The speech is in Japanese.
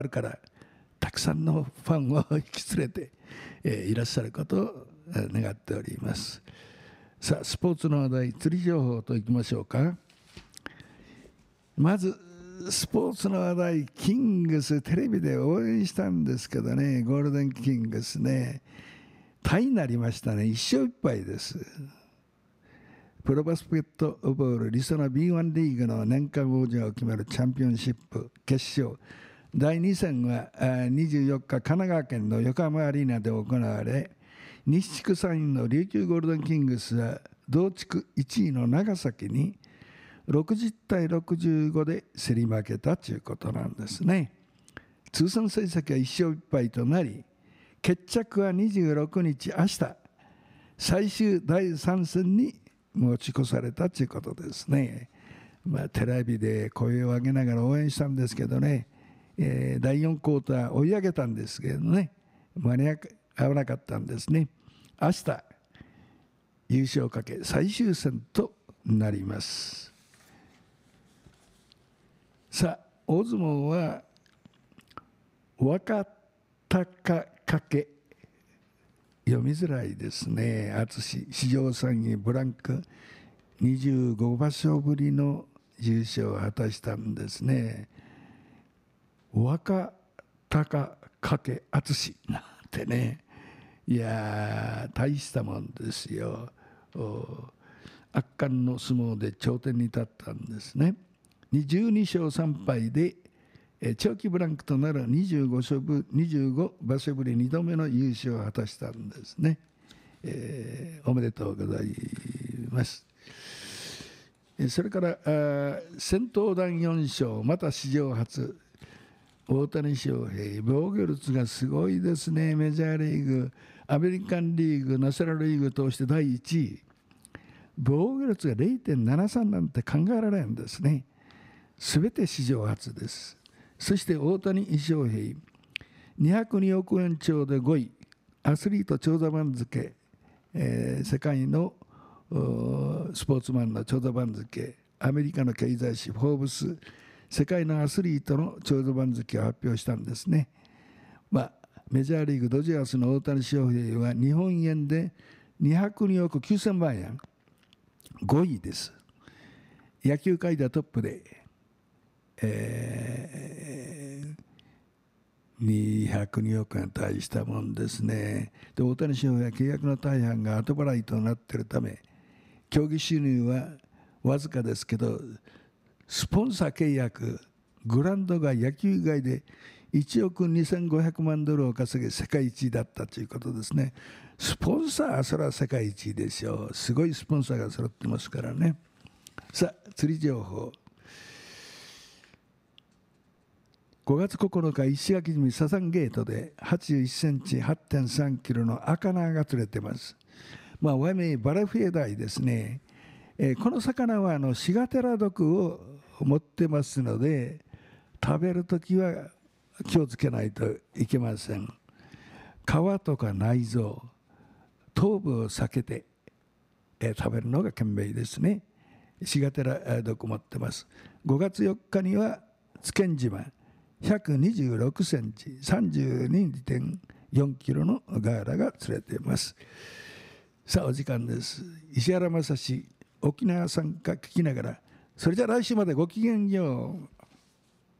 あるからたくさんのファンを引き連れて、いらっしゃることを願っております。さあ、スポーツの話題、釣り情報といきましょうか。まずスポーツの話題、キングステレビで応援したんですけどね、ゴールデンキングスね、タイになりましたね。1勝1敗です。プロバスケットボールリソナ B1 リーグの年間王者を決めるチャンピオンシップ決勝第2戦は24日神奈川県の横浜アリーナで行われ、西地区3位の琉球ゴールデンキングスは同地区1位の長崎に60対65で競り負けたということなんですね。通算成績は1勝1敗となり、決着は26日明日最終第3戦に持ち越されたということですね。テレビで声を上げながら応援したんですけどね、第4クォーター追い上げたんですけどね、間に合わなかったんですね。明日優勝をかけ最終戦となります。さあ、大相撲は若隆景、読みづらいですね。淳史上3位ブランク25場所ぶりの優勝を果たしたんですね。若隆景淳なんてね、いや大したもんですよ。圧巻の相撲で頂点に立ったんですね。12勝3敗で長期ブランクとなる25場所ぶり2度目の優勝を果たしたんですね。おめでとうございます。それから先頭団4勝、また史上初、大谷翔平、防御率がすごいですね。メジャーリーグ、アメリカンリーグ、ナショナルリーグ通して第1位、防御率が 0.73 なんて考えられんですね。すべて史上初です。そして大谷翔平、202億円超で5位、アスリート長者番付、世界のスポーツマンの長者番付、アメリカの経済誌フォーブス世界のアスリートの長者番付を発表したんですね。メジャーリーグドジャースの大谷翔平は日本円で202億9000万円、5位です。野球界ではトップで、202億円大したもんですね。で、大谷翔平は契約の大半が後払いとなっているため、競技収入はわずかですけど、スポンサー契約、グラウンドが野球以外で1億2500万ドルを稼ぎ世界一だったということですね。スポンサー、それは世界一でしょう。すごいスポンサーが揃ってますからね。さあ、釣り情報。5月9日、石垣島サザンゲートで81センチ、8.3 キロの赤菜が釣れてます。和名バラフィエダイですね。この魚はシガテラ毒を持ってますので、食べるときは気をつけないといけません。皮とか内臓、頭部を避けて、食べるのが賢明ですね。シガテラ毒持ってます。5月4日には津堅島126センチ 32.4 キロのガーラが釣れています。さあ、お時間です。石原正史、沖縄参加聞きながら、それじゃ来週までごきげんよう。